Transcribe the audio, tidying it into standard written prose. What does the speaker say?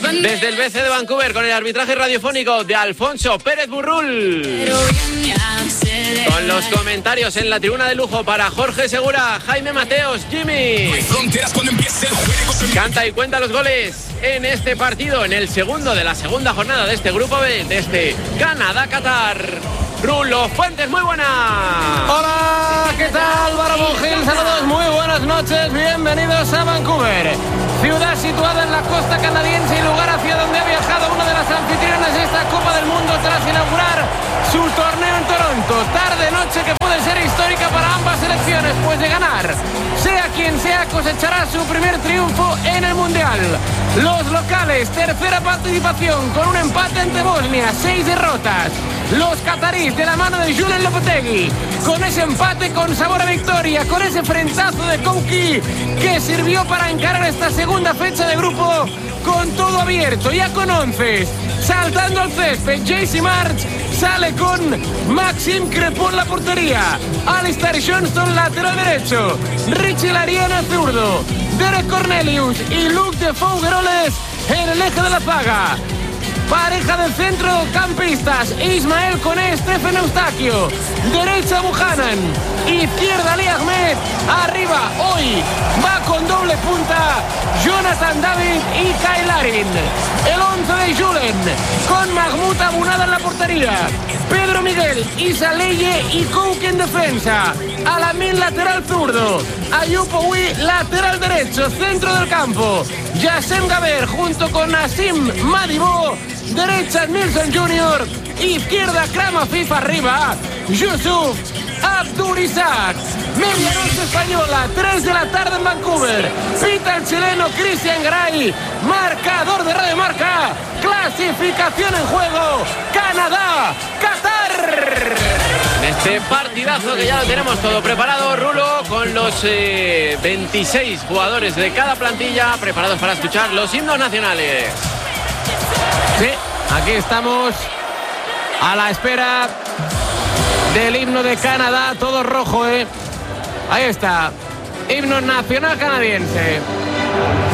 Desde el BC de Vancouver, con el arbitraje radiofónico de Alfonso Pérez Burrul. Con los comentarios en la tribuna de lujo para Jorge Segura, Jaime Mateos, Jimmy. Canta y cuenta los goles en este partido, en el segundo de la segunda jornada de este grupo B, de este Canadá-Qatar. Rulo Fuentes, muy buena. Hola, ¿qué tal? Barabón Gil, saludos, muy buenas noches, bienvenidos a Vancouver, ciudad situada en la costa canadiense y lugar hacia donde ha viajado una de las anfitrionas de esta Copa del Mundo tras inaugurar su torneo en Toronto. Tarde-noche que puede ser histórica para ambas selecciones, pues de ganar, sea quien sea, cosechará su primer triunfo en el Mundial. Los locales, tercera participación con un empate ante Bosnia, 6 derrotas. Los cataríes de la mano de Julen Lopetegui, con ese empate con sabor a victoria, con ese frentazo de Kouki que sirvió para encarar esta segunda fecha de grupo con todo abierto, ya con 11, saltando al césped. JC March sale con Maxime Crepon la portería, Alistair Johnston lateral derecho, Richie Lariana zurdo, Derek Cornelius y Luke de Fougeroles en el eje de la zaga. Pareja del centrocampistas, Ismael Koné, Stephen Eustaquio, derecha Buchanan, izquierda Ali Ahmed, arriba hoy va con doble punta Jonathan David y Kyle Larin. El 11 de Julen con Mahmoud Abunada en la portería, Pedro Miguel, Isa Leye y Kouki en defensa, Alamin lateral zurdo, Ayup Owi lateral derecho, centro del campo, Yassem Gaber junto con Nassim Madibo, derecha Nilsson Jr., izquierda Krama FIFA, arriba Yusuf Abdurizak. Medianoche española, 3 de la tarde en Vancouver. Pita el chileno Cristian Garay. Marcador de Radio Marca. Clasificación en juego. Canadá, Qatar. Este partidazo que ya lo tenemos todo preparado, Rulo, con los 26 jugadores de cada plantilla preparados para escuchar los himnos nacionales. Sí, aquí estamos a la espera del himno de Canadá, todo rojo, Ahí está, himno nacional canadiense.